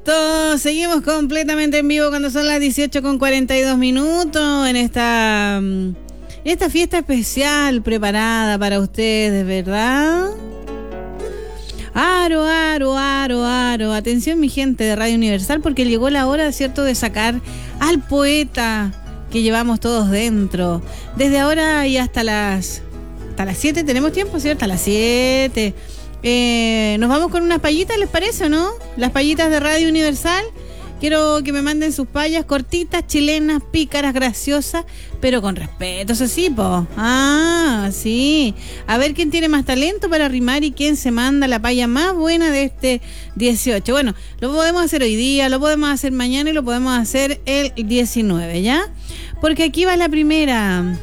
Listo, seguimos completamente en vivo cuando son las 18:42 en esta fiesta especial preparada para ustedes, ¿verdad? Aro, aro, aro, aro. Atención, mi gente de Radio Universal, porque llegó la hora, ¿cierto?, de sacar al poeta que llevamos todos dentro. Desde ahora y hasta las 7 tenemos tiempo, ¿cierto? A las 7. Nos vamos con unas payitas, ¿les parece o no? Las payitas de Radio Universal. Quiero que me manden sus payas cortitas, chilenas, pícaras, graciosas, pero con respeto, eso sí, po. Ah, sí. A ver quién tiene más talento para rimar y quién se manda la paya más buena de este 18. Bueno, lo podemos hacer hoy día, lo podemos hacer mañana y lo podemos hacer el 19, ¿ya? Porque aquí va la primera.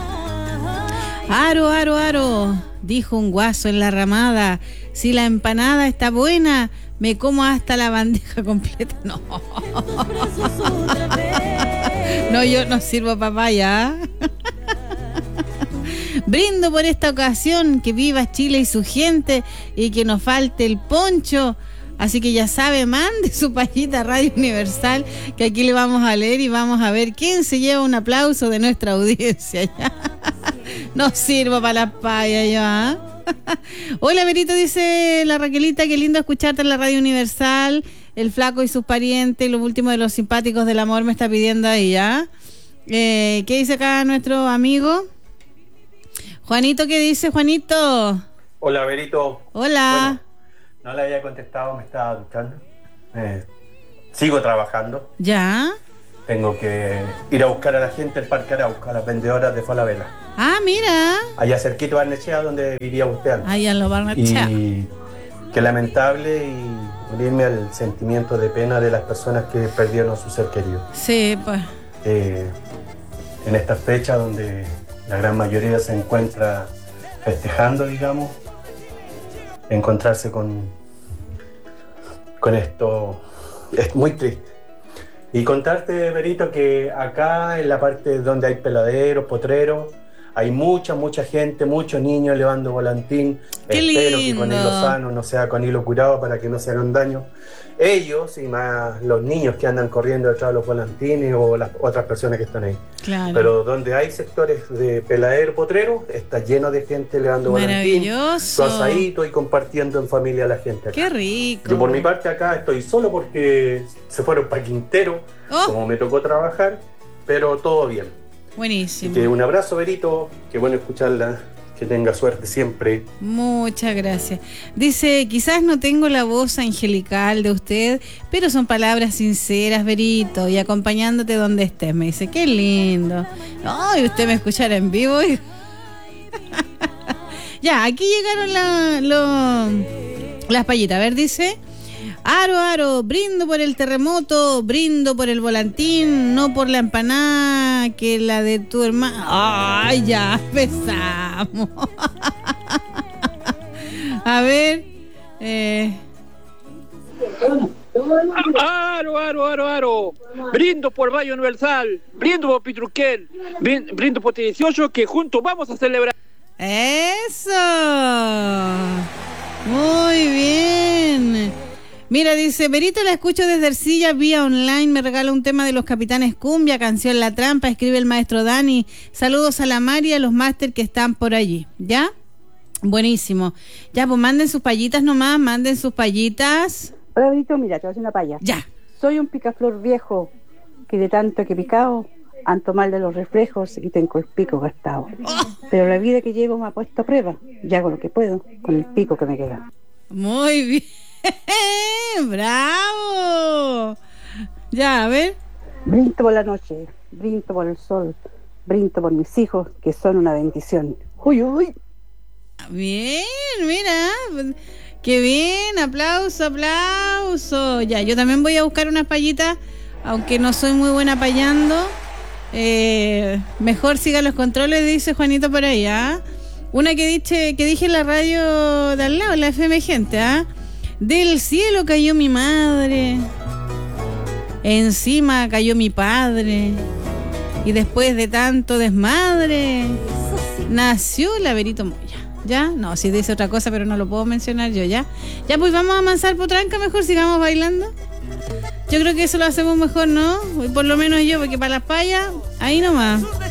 Aro, aro, aro, dijo un guaso en la ramada. Si la empanada está buena, me como hasta la bandeja completa. No. No, yo no sirvo papaya. Brindo por esta ocasión, que viva Chile y su gente y que nos falte el poncho. Así que ya sabe, mande su payita a Radio Universal, que aquí le vamos a leer y vamos a ver quién se lleva un aplauso de nuestra audiencia. No sirvo para las payas yo, ¿ah? Hola, Berito, dice la Raquelita, qué lindo escucharte en la Radio Universal. El flaco y sus parientes, lo último de los simpáticos del amor me está pidiendo ahí, ¿ya? ¿Qué dice acá nuestro amigo? Juanito, ¿qué dice, Juanito? Hola, Berito. Hola. Bueno, no le había contestado, me estaba duchando. Sigo trabajando. ¿Ya? Tengo que ir a buscar a la gente al Parque Arauco, a las vendedoras de Falabella. Ah, mira. Allá cerquito de Barnechea, donde vivía usted antes. Allá en los Barnechea. Y qué lamentable, y unirme al sentimiento de pena de las personas que perdieron a su ser querido. Sí, pues. En esta fecha donde la gran mayoría se encuentra festejando, digamos, encontrarse con esto es muy triste. Y contarte, Berito, que acá en la parte donde hay peladeros, potreros, hay mucha gente, muchos niños llevando volantín. ¡Qué Espero lindo! que con hilo sano, no sea con hilo curado, para que no se hagan daño. Ellos y más los niños que andan corriendo detrás de los volantines o las otras personas que están ahí. Claro. Pero donde hay sectores de peladero, potrero, está lleno de gente llevando volantín. Maravilloso. Su asadito y compartiendo en familia a la gente acá. Qué rico. Yo por mi parte acá estoy solo porque se fueron para Quintero, como me tocó trabajar, pero todo bien. Buenísimo. Así que un abrazo, Berito, qué bueno escucharla, que tenga suerte siempre. Muchas gracias. Dice, quizás no tengo la voz angelical de usted, pero son palabras sinceras, Berito, y acompañándote donde estés. Me dice, qué lindo. Ay, usted me escuchará en vivo. Ya, aquí llegaron las payitas. A ver, dice... Aro, aro, brindo por el terremoto, brindo por el volantín, no por la empanada que la de tu hermano. Ay, ya empezamos. A ver. Aro, aro, aro, aro. Brindo por Radio Universal, brindo por Pitruquén, brindo por este 18 que juntos vamos a celebrar. ¡Eso! Muy bien. Mira, dice, Berito, la escucho desde Ercilla vía online, me regala un tema de los Capitanes Cumbia, canción La Trampa, escribe el maestro Dani. Saludos a la Mari y a los máster que están por allí, ¿ya? Buenísimo. Ya, pues manden sus payitas nomás, manden sus payitas. Hola, Berito, mira, te voy a hacer una paya. Ya. Soy un picaflor viejo que de tanto que he picado, ando mal de los reflejos y tengo el pico gastado. Pero la vida que llevo me ha puesto a prueba y hago lo que puedo con el pico que me queda. Muy bien. ¡Bravo! Ya, a ver. Brindo por la noche, brindo por el sol, brindo por mis hijos, que son una bendición. ¡Uy, uy! Bien, mira. ¡Qué bien! ¡Aplauso, aplauso! Ya, yo también voy a buscar unas payitas, aunque no soy muy buena payando. Mejor siga los controles, dice Juanito por ahí, ¿ah? Una que dije en la radio de al lado, la FM Gente, ¿ah? Del cielo cayó mi madre, encima cayó mi padre, y después de tanto desmadre, nació la Berito Moya. ¿Ya? No, si dice otra cosa, pero no lo puedo mencionar yo, ¿ya? Ya, pues vamos a avanzar potranca, mejor sigamos bailando. Yo creo que eso lo hacemos mejor, ¿no? Por lo menos yo, porque para las payas, ahí nomás.